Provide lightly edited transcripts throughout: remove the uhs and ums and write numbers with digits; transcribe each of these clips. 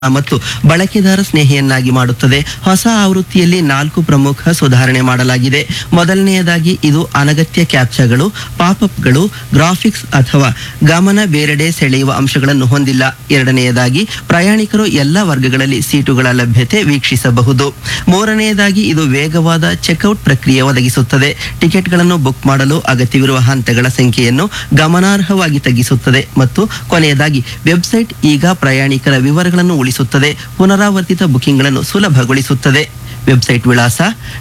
ಮತ್ತು ಬಳಕೆದಾರ ಸ್ನೇಹಿಯನ್ನಾಗಿ ಮಾಡುತ್ತದೆ. ಹೊಸ ಆವೃತ್ತಿಯಲ್ಲಿ 4 ಪ್ರಮುಖ ಸುಧಾರಣೆ ಮಾಡಲಾಗಿದೆ. ಮೊದಲನೆಯದಾಗಿ ಇದು ಅನಗತ್ಯ ಕ್ಯಾಪ್ಚಾಗಳು, ಪಾಪ್ಅಪ್ಗಳು, ಗ್ರಾಫಿಕ್ಸ್ ಅಥವಾ ಗಮನ ಬೇರೆಡೆ ಸೆಳೆಯುವ ಅಂಶಗಳನ್ನು ಹೊಂದಿಲ್ಲ. ಎರಡನೆಯದಾಗಿ ಪ್ರಯಾಣಿಕರು ಎಲ್ಲ ವರ್ಗಗಳಲ್ಲಿ ಸೀಟುಗಳ ಲಭ್ಯತೆ ವೀಕ್ಷಿಸಬಹುದು. ಮೂರನೆಯದಾಗಿ ಇದು ವೇಗವಾದ ಚೆಕ್ಔಟ್ ಪ್ರಕ್ರಿಯೆ ಒದಗಿಸುತ್ತದೆ. ಟಿಕೆಟ್ಗಳನ್ನು ಬುಕ್ ಮಾಡಲು ಅಗತ್ಯವಿರುವ ಹಂತಗಳ ಸಂಖ್ಯೆಯನ್ನು ಗಮನಾರ್ಹವಾಗಿ ತಗ್ಗಿಸುತ್ತದೆ. ಮತ್ತು ಕೊನೆಯದಾಗಿ ವೆಬ್ಸೈಟ್ ಈಗ ಪ್ರಯಾಣಿಕರ ವಿವರಗಳನ್ನು ಉಳಿಸುತ್ತದೆ, ಪುನರಾವರ್ತಿತ ಬುಕಿಂಗ್ಗಳನ್ನು ಸುಲಭಗೊಳಿಸುತ್ತದೆ. ವೆಬ್ಸೈಟ್ ವಿಳಾಸ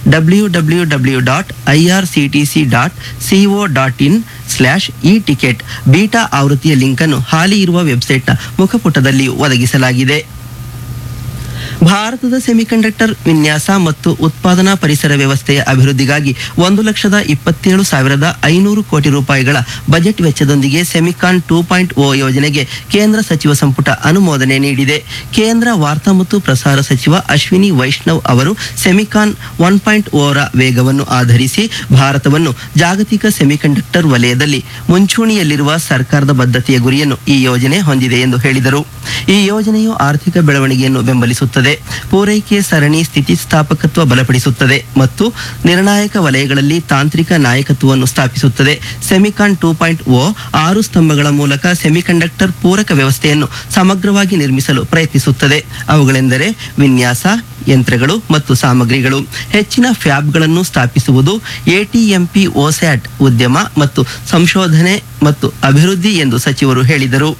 www.irctc.co.in/e-ticket. ಬೀಟಾ ಆವೃತ್ತಿಯ ಲಿಂಕ್ ಅನ್ನು ಹಾಲಿ ಇರುವ ವೆಬ್ಸೈಟ್ನ ಮುಖಪುಟದಲ್ಲಿ ಒದಗಿಸಲಾಗಿದೆ. ಭಾರತದ ಸೆಮಿಕಂಡಕ್ಟರ್ ವಿನ್ಯಾಸ ಮತ್ತು ಉತ್ಪಾದನಾ ಪರಿಸರ ವ್ಯವಸ್ಥೆಯ ಅಭಿವೃದ್ಧಿಗಾಗಿ 1,27,500 ಕೋಟಿ ರೂಪಾಯಿಗಳ ಬಜೆಟ್ ವೆಚ್ಚದೊಂದಿಗೆ ಸೆಮಿಕಾನ್ 2.0 ಯೋಜನೆಗೆ ಕೇಂದ್ರ ಸಚಿವ ಸಂಪುಟ ಅನುಮೋದನೆ ನೀಡಿದೆ. ಕೇಂದ್ರ ವಾರ್ತಾ ಮತ್ತು ಪ್ರಸಾರ ಸಚಿವ ಅಶ್ವಿನಿ ವೈಷ್ಣವ್ ಅವರು ಸೆಮಿಕಾನ್ 1.0 ರ ವೇಗವನ್ನು ಆಧರಿಸಿ ಭಾರತವನ್ನು ಜಾಗತಿಕ ಸೆಮಿಕಂಡಕ್ಟರ್ ವಲಯದಲ್ಲಿ ಮುಂಚೂಣಿಯಲ್ಲಿರುವ ಸರ್ಕಾರದ ಬದ್ಧತೆಯ ಗುರಿಯನ್ನು ಈ ಯೋಜನೆ ಹೊಂದಿದೆ ಎಂದು ಹೇಳಿದರು. ಈ ಯೋಜನೆಯು ಆರ್ಥಿಕ ಬೆಳವಣಿಗೆಯನ್ನು ಬೆಂಬಲಿಸುತ್ತದೆ, ಪೂರೈಕೆ ಸರಣಿ ಸ್ಥಿತಿಸ್ಥಾಪಕತ್ವ ಬಲಪಡಿಸುತ್ತದೆ ಮತ್ತು ನಿರ್ಣಾಯಕ ವಲಯಗಳಲ್ಲಿ ತಾಂತ್ರಿಕ ನಾಯಕತ್ವವನ್ನು ಸ್ಥಾಪಿಸುತ್ತದೆ. ಸೆಮಿಕಾನ್ 2.0 6 ಸ್ತಂಭಗಳ ಮೂಲಕ ಸೆಮಿಕಂಡಕ್ಟರ್ ಪೂರಕ ವ್ಯವಸ್ಥೆಯನ್ನು ಸಮಗ್ರವಾಗಿ ನಿರ್ಮಿಸಲು ಪ್ರಯತ್ನಿಸುತ್ತದೆ. ಅವುಗಳೆಂದರೆ ವಿನ್ಯಾಸ, ಯಂತ್ರಗಳು ಮತ್ತು ಸಾಮಗ್ರಿಗಳು, ಹೆಚ್ಚಿನ ಫ್ಯಾಬ್ಗಳನ್ನು ಸ್ಥಾಪಿಸುವುದು, ATMP OSAT ಉದ್ಯಮ ಮತ್ತು ಸಂಶೋಧನೆ ಮತ್ತು ಅಭಿವೃದ್ಧಿ ಎಂದು ಸಚಿವರು ಹೇಳಿದರು.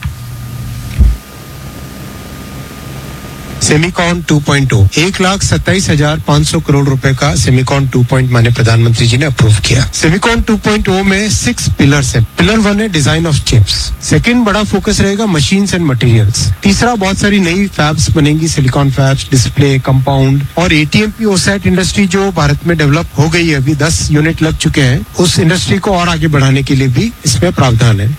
सेमिकॉन 2.0 1,27,500 करोड़ रुपए का सेमिकॉन 2.0 माने प्रधानमंत्री जी ने अप्रूव किया. सेमिकॉन 2.0 में 6 पिलर्स है. पिलर 1 है डिजाइन ऑफ चिप्स. सेकंड बड़ा फोकस रहेगा मशीन्स एंड मटेरियल्स. तीसरा बहुत सारी नई फैब्स बनेंगी, सिलिकॉन फैब्स, डिस्प्ले, कंपाउंड और ATMP OSAT इंडस्ट्री जो भारत में डेवलप हो गई है, अभी 10 यूनिट लग चुके हैं. उस इंडस्ट्री को और आगे बढ़ाने के लिए भी इसमें प्रावधान है.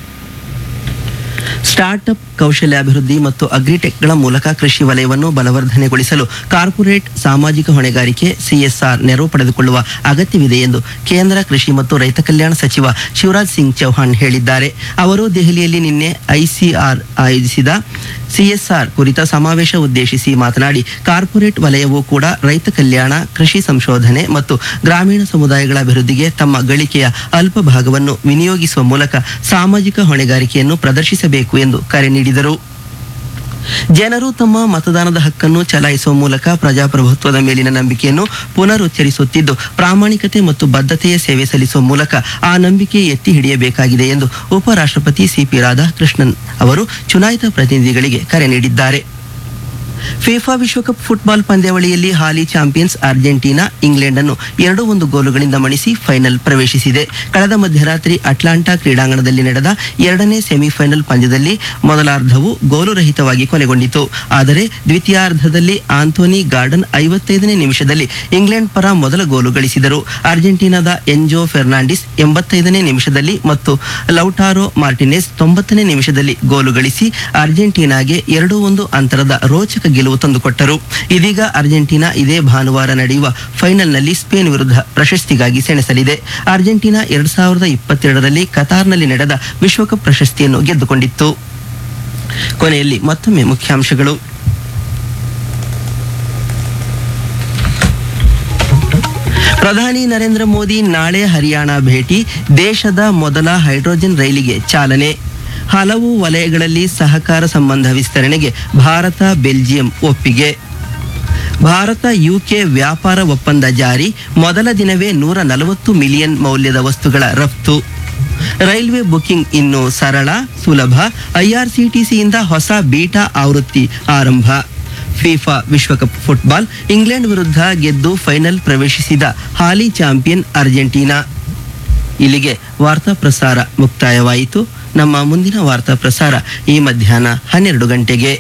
ಸ್ಟಾರ್ಟ್ಅಪ್, ಕೌಶಲ್ಯಾಭಿವೃದ್ಧಿ ಮತ್ತು ಅಗ್ರಿಟೆಕ್ಗಳ ಮೂಲಕ ಕೃಷಿ ವಲಯವನ್ನು ಬಲವರ್ಧನೆಗೊಳಿಸಲು ಕಾರ್ಪೊರೇಟ್ ಸಾಮಾಜಿಕ ಹೊಣೆಗಾರಿಕೆ CSR ನೆರವು ಪಡೆದುಕೊಳ್ಳುವ ಅಗತ್ಯವಿದೆ ಎಂದು ಕೇಂದ್ರ ಕೃಷಿ ಮತ್ತು ರೈತ ಕಲ್ಯಾಣ ಸಚಿವ ಶಿವರಾಜ್ ಸಿಂಗ್ ಚೌಹಾಣ್ ಹೇಳಿದ್ದಾರೆ. ಅವರು ದೆಹಲಿಯಲ್ಲಿ ನಿನ್ನೆ ICR ಆಯೋಜಿಸಿದ CSR ಕುರಿತ ಸಮಾವೇಶ ಉದ್ದೇಶಿಸಿ ಮಾತನಾಡಿ, ಕಾರ್ಪೊರೇಟ್ ವಲಯವೂ ಕೂಡ ರೈತ ಕಲ್ಯಾಣ, ಕೃಷಿ ಸಂಶೋಧನೆ ಮತ್ತು ಗ್ರಾಮೀಣ ಸಮುದಾಯಗಳ ಅಭಿವೃದ್ಧಿಗೆ ತಮ್ಮ ಗಳಿಕೆಯ ಅಲ್ಪ ಭಾಗವನ್ನು ವಿನಿಯೋಗಿಸುವ ಮೂಲಕ ಸಾಮಾಜಿಕ ಹೊಣೆಗಾರಿಕೆಯನ್ನು ಪ್ರದರ್ಶಿಸಬೇಕು ಎಂದು ಕರೆ ನೀಡಿದರು. ಜನರು ತಮ್ಮ ಮತದಾನದ ಹಕ್ಕನ್ನು ಚಲಾಯಿಸುವ ಮೂಲಕ ಪ್ರಜಾಪ್ರಭುತ್ವದ ಮೇಲಿನ ನಂಬಿಕೆಯನ್ನು ಪುನರುಚ್ಚರಿಸುತ್ತಿದ್ದು, ಪ್ರಾಮಾಣಿಕತೆ ಮತ್ತು ಬದ್ಧತೆಯ ಸೇವೆ ಸಲ್ಲಿಸುವ ಮೂಲಕ ಆ ನಂಬಿಕೆ ಎತ್ತಿ ಹಿಡಿಯಬೇಕಾಗಿದೆ ಎಂದು ಉಪರಾಷ್ಟ್ರಪತಿ CP ರಾಧಾಕೃಷ್ಣನ್ ಅವರು ಚುನಾಯಿತ ಪ್ರತಿನಿಧಿಗಳಿಗೆ ಕರೆ ನೀಡಿದ್ದಾರೆ. ಫಿಫಾ ವಿಶ್ವಕಪ್ ಫುಟ್ಬಾಲ್ ಪಂದ್ಯಾವಳಿಯಲ್ಲಿ ಹಾಲಿ ಚಾಂಪಿಯನ್ಸ್ ಅರ್ಜೆಂಟೀನಾ ಇಂಗ್ಲೆಂಡ್ ಅನ್ನು 2-1 ಗೋಲುಗಳಿಂದ ಮಣಿಸಿ ಫೈನಲ್ ಪ್ರವೇಶಿಸಿದೆ. ಕಳೆದ ಮಧ್ಯರಾತ್ರಿ ಅಟ್ಲಾಂಟಾ ಕ್ರೀಡಾಂಗಣದಲ್ಲಿ ನಡೆದ 2ನೇ ಸೆಮಿಫೈನಲ್ ಪಂದ್ಯದಲ್ಲಿ ಮೊದಲಾರ್ಧವು ಗೋಲುರಹಿತವಾಗಿ ಕೊನೆಗೊಂಡಿತು. ಆದರೆ ದ್ವಿತೀಯಾರ್ಧದಲ್ಲಿ ಆಂಥೋನಿ ಗಾರ್ಡನ್ 55ನೇ ನಿಮಿಷದಲ್ಲಿ ಇಂಗ್ಲೆಂಡ್ ಪರ ಮೊದಲ ಗೋಲು ಗಳಿಸಿದರು. ಅರ್ಜೆಂಟೀನಾದ ಎನ್ಜೋ ಫೆರ್ನಾಂಡಿಸ್ 85ನೇ ನಿಮಿಷದಲ್ಲಿ ಮತ್ತು ಲೌಟಾರೋ ಮಾರ್ಟಿನೆಸ್ 90ನೇ ನಿಮಿಷದಲ್ಲಿ ಗೋಲು ಗಳಿಸಿ ಅರ್ಜೆಂಟೀನಾಗೆ 2-1 ಅಂತರದ ರೋಚಕ ಗೆಲುವು ತಂದುಕೊಟ್ಟರು. ಇದೀಗ ಅರ್ಜೆಂಟೀನಾ ಇದೇ ಭಾನುವಾರ ನಡೆಯುವ ಫೈನಲ್ನಲ್ಲಿ ಸ್ಪೇನ್ ವಿರುದ್ಧ ಪ್ರಶಸ್ತಿಗಾಗಿ ಸೆಣಸಲಿದೆ. ಅರ್ಜೆಂಟೀನಾ 2022ರಲ್ಲಿ ಕತಾರ್ನಲ್ಲಿ ನಡೆದ ವಿಶ್ವಕಪ್ ಪ್ರಶಸ್ತಿಯನ್ನು ಗೆದ್ದುಕೊಂಡಿತ್ತು. ಕೊನೆಯಲ್ಲಿ ಮತ್ತೊಮ್ಮೆ ಮುಖ್ಯಾಂಶಗಳು. ಪ್ರಧಾನಿ ನರೇಂದ್ರ ಮೋದಿ ನಾಳೆ ಹರಿಯಾಣ ಭೇಟಿ, ದೇಶದ ಮೊದಲ ಹೈಡ್ರೋಜನ್ ರೈಲಿಗೆ ಚಾಲನೆ. ಹಲವು ವಲಯಗಳಲ್ಲಿ ಸಹಕಾರ ಸಂಬಂಧ ವಿಸ್ತರಣೆಗೆ ಭಾರತ ಬೆಲ್ಜಿಯಂ ಒಪ್ಪಿಗೆ. ಭಾರತ UK ವ್ಯಾಪಾರ ಒಪ್ಪಂದ ಜಾರಿ, ಮೊದಲ ದಿನವೇ 140 ಮಿಲಿಯನ್ ಮೌಲ್ಯದ ವಸ್ತುಗಳ ರಫ್ತು. ರೈಲ್ವೆ ಬುಕಿಂಗ್ ಇನ್ನು ಸರಳ ಸುಲಭ, IRCTCಯಿಂದ ಹೊಸ ಬೀಟಾ ಆವೃತ್ತಿ ಆರಂಭ. ಫಿಫಾ ವಿಶ್ವಕಪ್ ಫುಟ್ಬಾಲ್, ಇಂಗ್ಲೆಂಡ್ ವಿರುದ್ಧ ಗೆದ್ದು ಫೈನಲ್ ಪ್ರವೇಶಿಸಿದ ಹಾಲಿ ಚಾಂಪಿಯನ್ ಅರ್ಜೆಂಟೀನಾ. ಇಲ್ಲಿಗೆ ವಾರ್ತಾ ಪ್ರಸಾರ ಮುಕ್ತಾಯವಾಯಿತು. ನಮ್ಮ ಮುಂದಿನ ವಾರ್ತಾ ಪ್ರಸಾರ ಈ ಮಧ್ಯಾಹ್ನ 12 ಗಂಟೆಗೆ.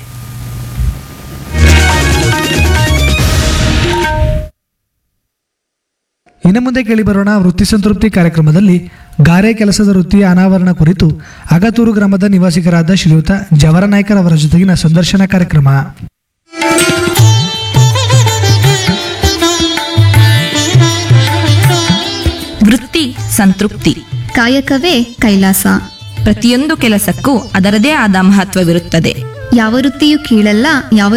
ಇನ್ನು ಮುಂದೆ ಕೇಳಿಬರೋಣ ವೃತ್ತಿ ಸಂತೃಪ್ತಿ ಕಾರ್ಯಕ್ರಮದಲ್ಲಿ ಗಾರೆ ಕೆಲಸದ ವೃತ್ತಿಯ ಅನಾವರಣ ಕುರಿತು ಅಗತೂರು ಗ್ರಾಮದ ನಿವಾಸಿಗರಾದ ಶ್ರೀಯುತ ಜವರನಾಯ್ಕರ್ ಅವರ ಜೊತೆಗಿನ ಸಂದರ್ಶನ ಕಾರ್ಯಕ್ರಮ. ವೃತ್ತಿ ಸಂತೃಪ್ತಿ, ಕಾಯಕವೇ ಕೈಲಾಸ. ಪ್ರತಿಯೊಂದು ಕೆಲಸಕ್ಕೂ ಅದರದೇ ಆದ ಮಹತ್ವವಿರುತ್ತದೆ. ಯಾವ ವೃತ್ತಿಯೂ ಕೀಳಲ್ಲ, ಯಾವ